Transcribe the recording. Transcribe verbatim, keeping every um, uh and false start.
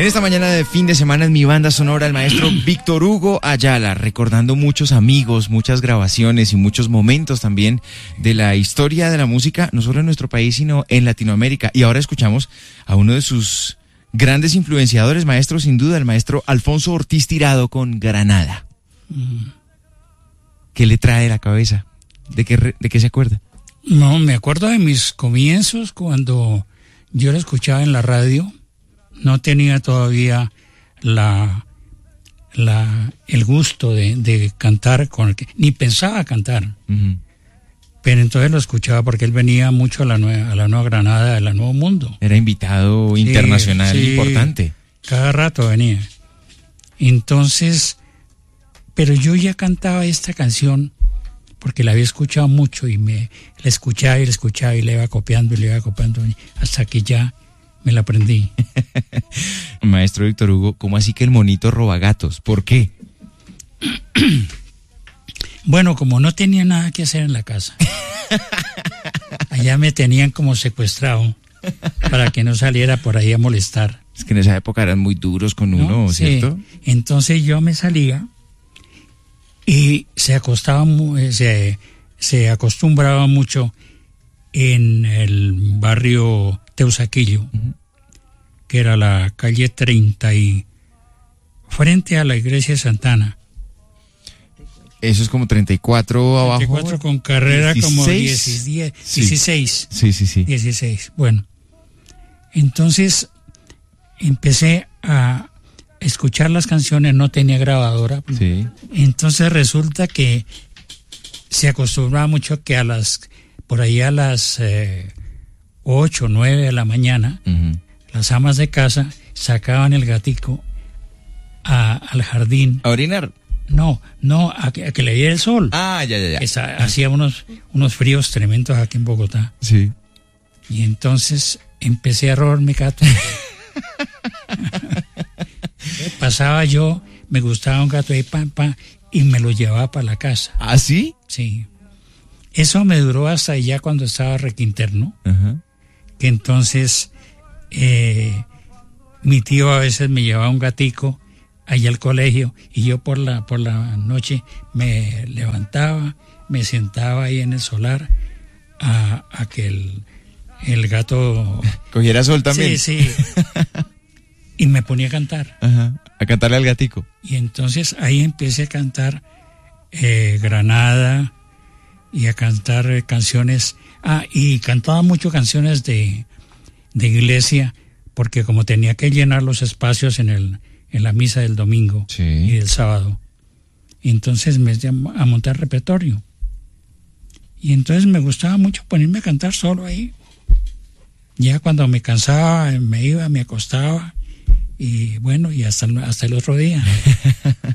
En esta mañana de fin de semana en mi banda sonora, el maestro Víctor Hugo Ayala, recordando muchos amigos, muchas grabaciones y muchos momentos también de la historia de la música, no solo en nuestro país, sino en Latinoamérica. Y ahora escuchamos a uno de sus grandes influenciadores, maestro, sin duda, el maestro Alfonso Ortiz Tirado con Granada. Mm. ¿Qué le trae a la cabeza? ¿De qué, de qué se acuerda? No, me acuerdo de mis comienzos cuando yo lo escuchaba en la radio. No tenía todavía la, la el gusto de, de cantar, con el que, ni pensaba cantar. Uh-huh. Pero entonces lo escuchaba porque él venía mucho a la Nueva, a la Nueva Granada, a la Nuevo Mundo. Era invitado sí, internacional sí, importante. Cada rato venía. Entonces, pero yo ya cantaba esta canción porque la había escuchado mucho y me la escuchaba y la escuchaba y la iba copiando y la iba copiando hasta que ya me la aprendí. Maestro Víctor Hugo, ¿cómo así que el monito roba gatos? ¿Por qué? Bueno, como no tenía nada que hacer en la casa, allá me tenían como secuestrado para que no saliera por ahí a molestar. Es que en esa época eran muy duros con uno, ¿no? ¿Cierto? Sí. Entonces yo me salía y se acostaba, se, se acostumbraba mucho en el barrio Teusaquillo, uh-huh. que era la calle treinta y frente a la iglesia de Santana. Eso es como treinta y cuatro abajo. treinta y cuatro con carrera dieciséis. Como diez, dieciséis. Sí, sí, sí. dieciséis. Bueno, entonces empecé a escuchar las canciones, no tenía grabadora. Sí. Entonces resulta que se acostumbraba mucho que a las, por ahí a las eh, ocho, nueve de la mañana, uh-huh. las amas de casa sacaban el gatico a, al jardín. ¿A orinar? No, no, a que, a que le diera el sol. Ah, ya, ya, ya. Esa, hacía unos, unos fríos tremendos aquí en Bogotá. Sí. Y entonces empecé a robar mi gato. Pasaba yo, me gustaba un gato ahí, pam, pam, y me lo llevaba para la casa. ¿Ah, sí? Sí. Eso me duró hasta ya cuando estaba requinterno. Uh-huh. Que entonces eh, mi tío a veces me llevaba un gatico allá al colegio y yo por la por la noche me levantaba, me sentaba ahí en el solar a, a que el, el gato cogiera sol también. Sí, sí. Y me ponía a cantar. Ajá. A cantarle al gatico. Y entonces ahí empecé a cantar eh, Granada y a cantar eh, canciones. Ah, y cantaba mucho canciones de, de iglesia porque como tenía que llenar los espacios en el en la misa del domingo sí. y del sábado. Entonces me llamó a montar repertorio. Y entonces me gustaba mucho ponerme a cantar solo ahí. Ya cuando me cansaba, me iba, me acostaba, y bueno, y hasta, hasta el otro día.